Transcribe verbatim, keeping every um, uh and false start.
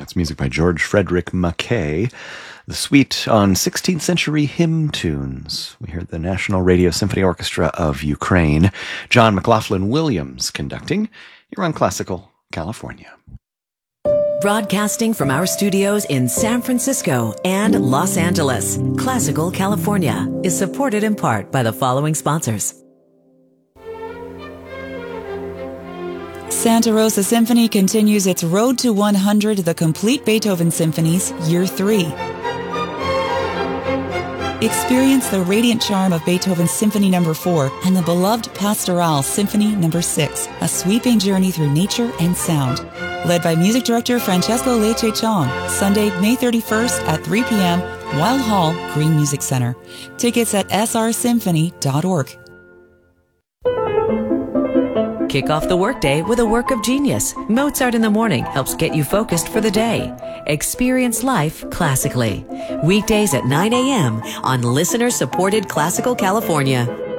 That's music by George Frederick Mackay. The suite on sixteenth century hymn tunes. We heard the National Radio Symphony Orchestra of Ukraine. John McLaughlin Williams conducting. You're on Classical California. Broadcasting from our studios in San Francisco and Los Angeles, Classical California is supported in part by the following sponsors. Santa Rosa Symphony continues its Road to one hundred, the complete Beethoven Symphonies, Year three. Experience the radiant charm of Beethoven's Symphony Number four and the beloved Pastoral Symphony Number six, a sweeping journey through nature and sound. Led by music director Francesco Lecce Chong, Sunday, May thirty-first at three p.m., Weil Hall, Green Music Center. Tickets at s r symphony dot org. Kick off the workday with a work of genius. Mozart in the Morning helps get you focused for the day. Experience life classically. Weekdays at nine a.m. on listener-supported Classical California.